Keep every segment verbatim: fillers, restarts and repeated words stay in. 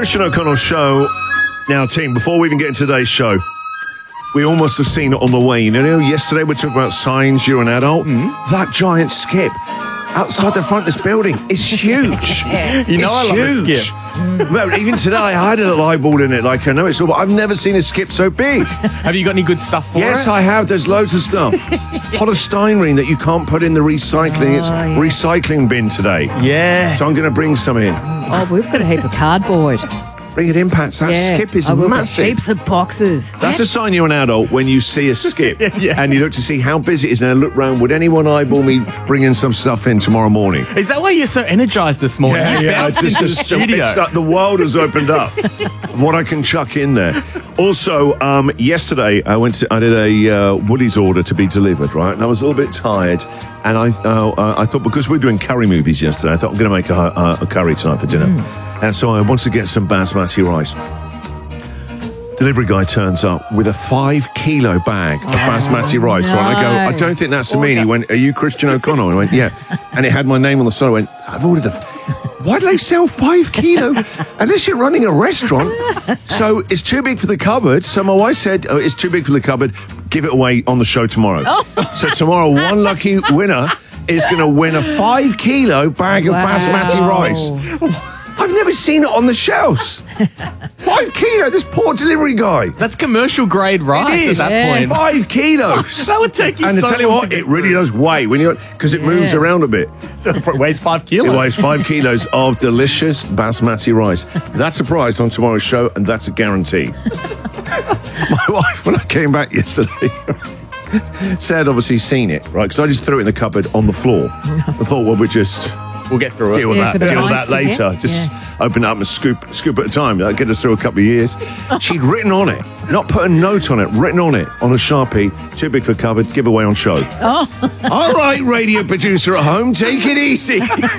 Christian O'Connell Show. Now, team, before we even get into today's show, we almost have seen it on the way. You know, yesterday we talked about signs you're an adult. Mm-hmm. That giant skip outside the front of this building is huge. Yes. You know it's I love huge. a skip. Mm. Well, even today, I had a little eyeball in it. Like, I know it's all, but I've never seen a skip so big. Have you got any good stuff for yes, it? Yes, I have. There's loads of stuff. Polystyrene that you can't put in the recycling. Oh, it's yeah. recycling bin today. Yes. So I'm going to bring some in. Oh, we've got a heap of cardboard. Bring it in, Pats. That yeah. skip is oh, we've massive. Got heaps of boxes. That's a sign you're an adult when you see a skip yeah, yeah. and you look to see how busy it is. And I look round, would anyone eyeball me bringing some stuff in tomorrow morning? Is that why you're so energised this morning? Yeah, you yeah. It's into the just, studio. It's like the world has opened up of what I can chuck in there. Also, um, yesterday I went to, I did a uh, Woolies order to be delivered, right? And I was a little bit tired. And I uh, I thought, because we were doing curry movies yesterday, I thought I'm going to make a, a, a curry tonight for dinner. Mm. And so I wanted to get some basmati rice. Delivery guy turns up with a five kilo bag of basmati rice. No. Right? I go, I don't think that's me. He went, are you Christian O'Connell? And I went, yeah. And it had my name on the side. I went, I've ordered a... Why do they sell five kilo? Unless you're running a restaurant. So it's too big for the cupboard. So my wife said, oh, it's too big for the cupboard. Give it away on the show tomorrow. Oh. So tomorrow, one lucky winner is going to win a five kilo bag of wow. basmati rice. I've never seen it on the shelves. Five kilo, this poor delivery guy. That's commercial grade rice it is. at that yes. point. Five kilos. That would take you and so to tell you long what, to it really does weigh when you because it yeah. moves around a bit. So it weighs five kilos. It weighs five kilos of delicious basmati rice. That's a prize on tomorrow's show, and that's a guarantee. My wife, when I came back yesterday, said obviously seen it, right? Because I just threw it in the cupboard on the floor. I thought, well, we're just... We'll get through it. Deal with yeah, that. Deal with that nice later. Just yeah. open it up and scoop, scoop at a time. That'll get us through a couple of years. She'd written on it, not put a note on it, written on it on a Sharpie. Too big for cupboard. Give away on show. Oh. All right, radio producer at home, take it easy.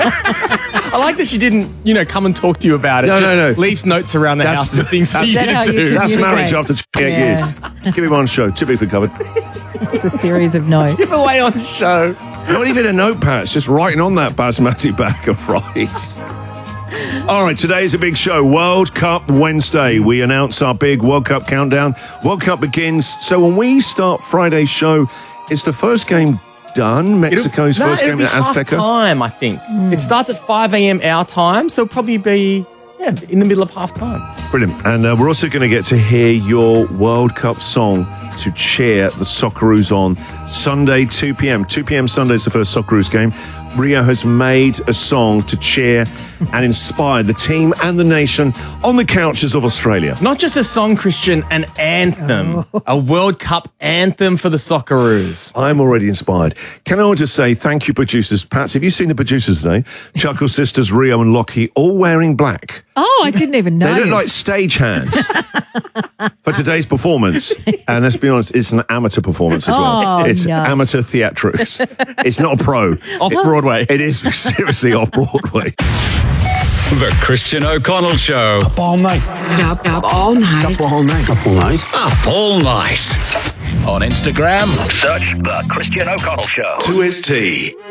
I like that she didn't, you know, come and talk to you about it. No, Just no, no. leaves notes around the That's house and things for you that to you do. can- That's marriage after twenty-eight Yeah. years. Give me one show. Too big for cupboard. It's a series of notes. Give away on show. Not even a notepad, it's just writing on that basmati bag of rice. All right, today's a big show. World Cup Wednesday. We announce our big World Cup countdown. World Cup begins. So when we start Friday's show, is the first game done? Mexico's It'll, first no, game in half Azteca? time, I think. Mm. It starts at five a.m. our time, so it'll probably be yeah, in the middle of half time. Brilliant. And uh, we're also going to get to hear your World Cup song to cheer the Socceroos on Sunday, two p.m. two p.m. Sunday is the first Socceroos game. Rio has made a song to cheer and inspire the team and the nation on the couches of Australia. Not just a song, Christian, an anthem. Oh. A World Cup anthem for the Socceroos. I'm already inspired. Can I just say thank you, producers. Pats, have you seen the producers today? Chuckle Sisters, Rio and Lockie, all wearing black. Oh, I didn't even know. They look like stagehands for today's performance. And let's be honest, it's an amateur performance as well. Oh, it's no. amateur theatrics. It's not a pro. Off-Broadway. It is seriously off-Broadway. The Christian O'Connell Show. Up all night. Up, up all night. Up all night. Up all night. Up all night. On Instagram, search The Christian O'Connell Show. To his T.